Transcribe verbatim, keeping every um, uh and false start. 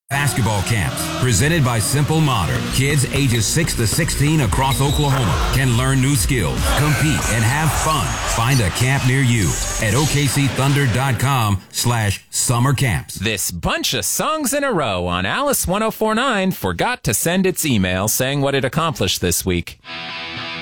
Basketball camps presented by Simple Modern. Kids ages six to sixteen across Oklahoma can learn new skills, compete, and have fun. Find a camp near you at O K C Thunder dot com slash summer camps. This bunch of songs in a row on Alice one oh four point nine forgot to send its email saying what it accomplished this week.